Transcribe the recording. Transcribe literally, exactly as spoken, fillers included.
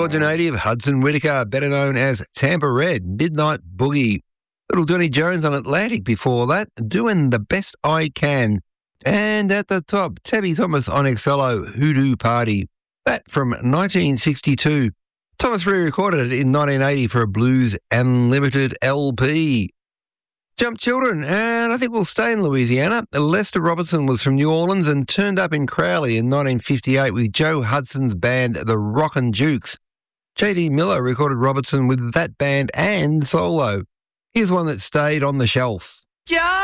Georgia native Hudson Whitaker, better known as Tampa Red, Midnight Boogie. Little Donny Jones on Atlantic before that, Doing the Best I Can. And at the top, Tabby Thomas on Excello, Hoodoo Party. That from nineteen sixty-two. Thomas re-recorded it in nineteen eighty for a Blues Unlimited L P. Jump Children, and I think we'll stay in Louisiana. Lester Robertson was from New Orleans and turned up in Crowley in nineteen fifty-eight with Joe Hudson's band, the Rockin' Jukes. J D Miller recorded Robertson with that band and solo. Here's one that stayed on the shelf. Yeah!